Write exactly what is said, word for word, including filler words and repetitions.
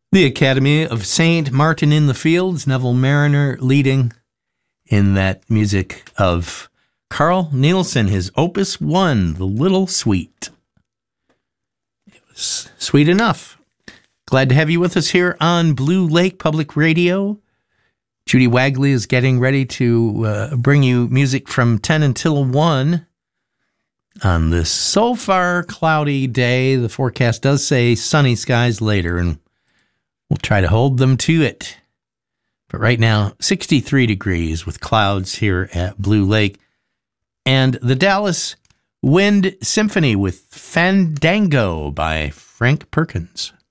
The Academy of Saint Martin in the Fields, Neville Marriner leading in that music of Carl Nielsen, his Opus One, The Little Sweet. It was sweet enough. Glad to have you with us here on Blue Lake Public Radio. Judy Wagley is getting ready to uh, bring you music from ten until one on this so far cloudy day. The forecast does say sunny skies later, and we'll try to hold them to it. But right now, sixty-three degrees with clouds here at Blue Lake. And the Dallas Wind Symphony with Fandango by Frank Perkins.